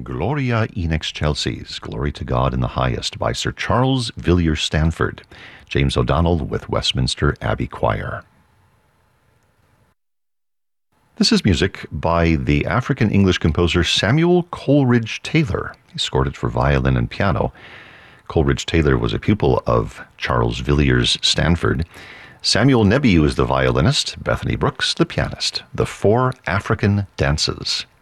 Gloria in Excelsis, Glory to God in the Highest, by Sir Charles Villiers Stanford, James O'Donnell with Westminster Abbey Choir. This is music by the African-English composer Samuel Coleridge Taylor. He scored it for violin and piano. Coleridge Taylor was a pupil of Charles Villiers Stanford. Samuel Nebiu is the violinist, Bethany Brooks the pianist. The Four African Dances.